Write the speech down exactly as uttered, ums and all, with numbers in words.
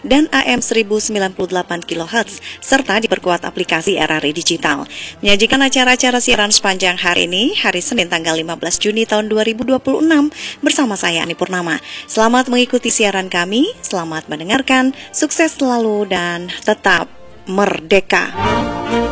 dan A M seribu sembilan puluh delapan kilohertz, serta diperkuat aplikasi R R I Digital. Menyajikan acara-acara siaran sepanjang hari ini, hari Senin tanggal lima belas Juni tahun dua ribu dua puluh enam, bersama saya Ani Purnama. Selamat mengikuti siaran kami, selamat mendengarkan, sukses selalu dan tetap merdeka.